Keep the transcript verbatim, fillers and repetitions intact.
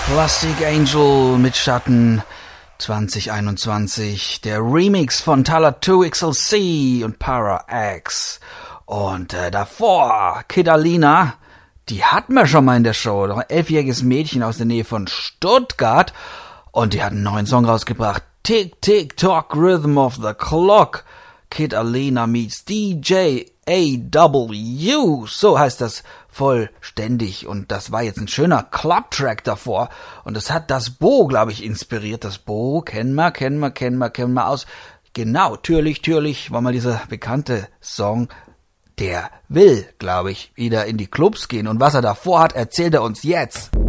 Plastic Angel mit Schatten zwanzig einundzwanzig, der Remix von Tyler zwei X L C und Para X. Und äh, davor Kid Alina, die hatten wir schon mal in der Show, doch ein elfjähriges Mädchen aus der Nähe von Stuttgart, und die hat einen neuen Song rausgebracht, Tick Tick Tock Rhythm of the Clock. Kid Alina meets D J A W, so heißt das vollständig, und das war jetzt ein schöner Club-Track davor, und das hat das Bo, glaube ich, inspiriert. Das Bo kennen wir, kennen wir, kennen wir, kennen wir aus. Genau, Türlich, Türlich war mal dieser bekannte Song. Der will, glaube ich, wieder in die Clubs gehen, und was er davor hat, erzählt er uns jetzt.